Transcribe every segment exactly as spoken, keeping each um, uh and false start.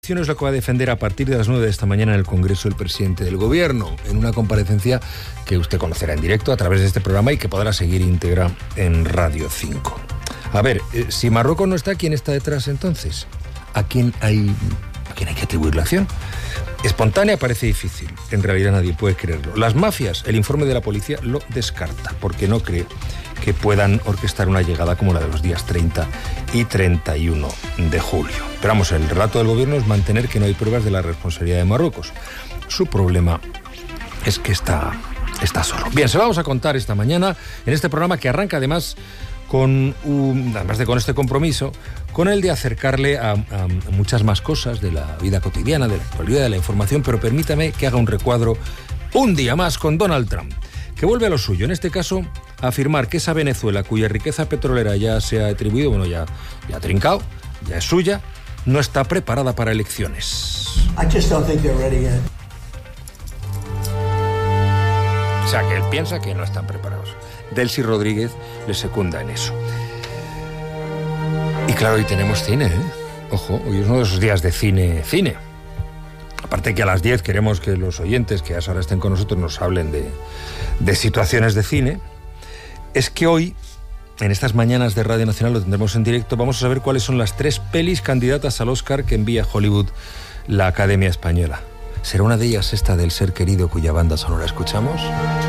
elección es lo que va a defender a partir de las nueve de esta mañana en el Congreso el presidente del Gobierno, en una comparecencia que usted conocerá en directo a través de este programa y que podrá seguir íntegra en Radio cinco. A ver, eh, si Marruecos no está, ¿quién está detrás entonces? ¿A quién hay, a quién hay que atribuir la acción? Espontánea parece difícil, en realidad nadie puede creerlo. Las mafias, el informe de la policía lo descarta, porque no cree que puedan orquestar una llegada como la de los días treinta y treinta y uno de julio. Pero vamos, el relato del gobierno es mantener que no hay pruebas de la responsabilidad de Marruecos. Su problema es que está, está solo. Bien, se lo vamos a contar esta mañana en este programa que arranca además con un, además de con este compromiso, con el de acercarle a, a muchas más cosas de la vida cotidiana, de la actualidad, de la información, pero permítame que haga un recuadro un día más con Donald Trump, que vuelve a lo suyo, en este caso, a afirmar que esa Venezuela, cuya riqueza petrolera ya se ha atribuido, bueno, ya, ya ha trincado, ya es suya, no está preparada para elecciones. I just don't think they're ready yet. O sea, que él piensa que no están preparados. Delcy Rodríguez le secunda en eso. Y claro, hoy tenemos cine, ¿eh? Ojo, hoy es uno de esos días de cine, cine. Aparte que a las diez queremos que los oyentes que ahora estén con nosotros nos hablen de, de situaciones de cine. Es que hoy, en estas mañanas de Radio Nacional, lo tendremos en directo, vamos a saber cuáles son las tres pelis candidatas al Oscar que envía Hollywood la Academia Española. ¿Será una de ellas esta del Ser Querido, cuya banda sonora escuchamos?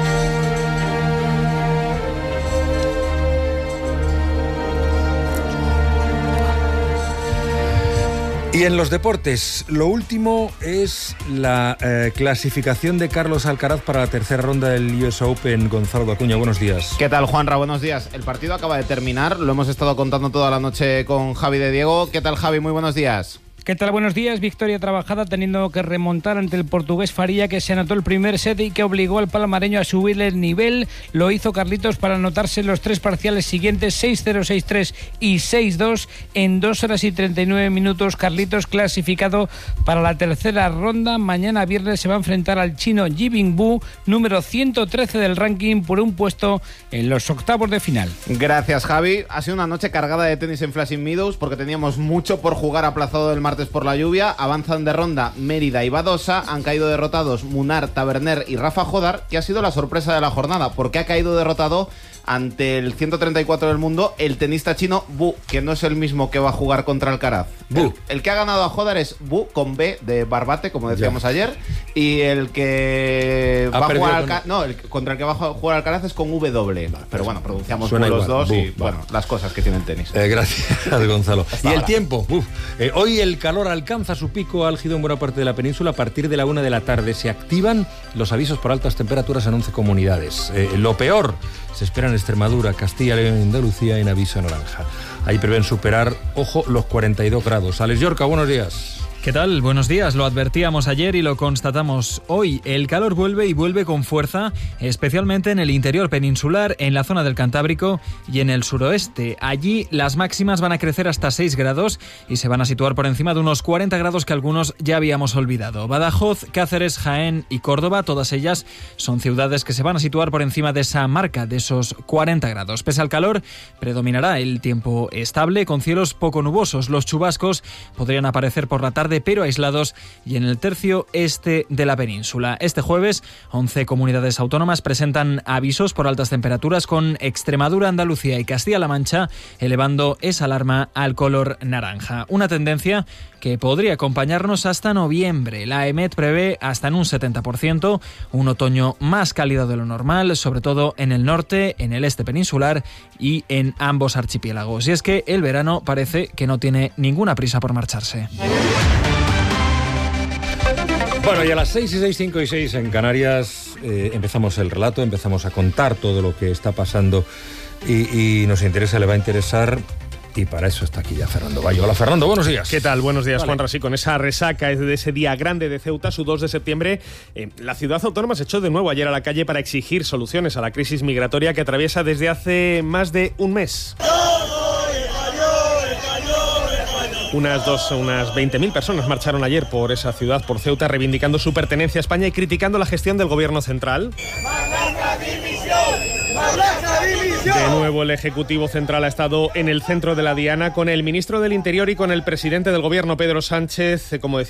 Y en los deportes, lo último es la eh, clasificación de Carlos Alcaraz para la tercera ronda del U S Open. Gonzalo Acuña, buenos días. ¿Qué tal, Juanra? Buenos días. El partido acaba de terminar, lo hemos estado contando toda la noche con Javi de Diego. ¿Qué tal, Javi? Muy buenos días. ¿Qué tal? Buenos días. Victoria trabajada teniendo que remontar ante el portugués Faria, que se anotó el primer set y que obligó al palmareño a subirle el nivel. Lo hizo Carlitos para anotarse los tres parciales siguientes, seis cero, seis tres y seis dos en dos horas y treinta y nueve minutos. Carlitos clasificado para la tercera ronda. Mañana viernes se va a enfrentar al chino Yi Bingbu, número ciento trece del ranking, por un puesto en los octavos de final. Gracias, Javi. Ha sido una noche cargada de tenis en Flushing Meadows porque teníamos mucho por jugar aplazado del martes por la lluvia. Avanzan de ronda Mérida y Badosa. Han caído derrotados Munar, Taberner y Rafa Jodar, que ha sido la sorpresa de la jornada porque ha caído derrotado ante el ciento treinta y cuatro del mundo el tenista chino Bu, que no es el mismo que va a jugar contra Alcaraz. El, el que ha ganado a Jodar es Bu con B de Barbate, como decíamos ya ayer, y el que ha va a jugar Alca- con... no, el contra el que va a jugar Alcaraz es con W. Vale, pero bueno, pronunciamos por los dos Bu, y vale. Bueno, las cosas que tiene el tenis. Eh, gracias, Gonzalo. Y ahora. El tiempo. Uf, eh, hoy el calor alcanza su pico álgido en buena parte de la península. A partir de la una de la tarde se activan los avisos por altas temperaturas en once comunidades. Eh, lo peor se espera en Extremadura, Castilla, León y Andalucía en aviso naranja. Ahí prevén superar, ojo, los cuarenta y dos grados. Alex Yorca, buenos días. ¿Qué tal? Buenos días. Lo advertíamos ayer y lo constatamos hoy. El calor vuelve y vuelve con fuerza, especialmente en el interior peninsular, en la zona del Cantábrico y en el suroeste. Allí las máximas van a crecer hasta seis grados y se van a situar por encima de unos cuarenta grados que algunos ya habíamos olvidado. Badajoz, Cáceres, Jaén y Córdoba, todas ellas son ciudades que se van a situar por encima de esa marca, de esos cuarenta grados. Pese al calor, predominará el tiempo estable con cielos poco nubosos. Los chubascos podrían aparecer por la tarde, pero aislados y en el tercio este de la península. Este jueves, once comunidades autónomas presentan avisos por altas temperaturas, con Extremadura, Andalucía y Castilla-La Mancha elevando esa alarma al color naranja. Una tendencia que podría acompañarnos hasta noviembre. La EMET prevé hasta en un setenta por ciento un otoño más cálido de lo normal, sobre todo en el norte, en el este peninsular y en ambos archipiélagos. Y es que el verano parece que no tiene ninguna prisa por marcharse. Bueno, y a las seis y seis, cinco y seis en Canarias eh, empezamos el relato, empezamos a contar todo lo que está pasando y, y nos interesa, le va a interesar. Y para eso está aquí ya Fernando Bayo. Hola, Fernando, buenos días. ¿Qué tal? Buenos días, vale. Juan Rasí. Con esa resaca de ese día grande de Ceuta, su dos de septiembre, eh, la ciudad autónoma se echó de nuevo ayer a la calle para exigir soluciones a la crisis migratoria que atraviesa desde hace más de un mes. Unas, dos, unas veinte mil personas marcharon ayer por esa ciudad, por Ceuta, reivindicando su pertenencia a España y criticando la gestión del gobierno central. De nuevo, el Ejecutivo Central ha estado en el centro de la diana con el ministro del Interior y con el presidente del gobierno, Pedro Sánchez, como decía,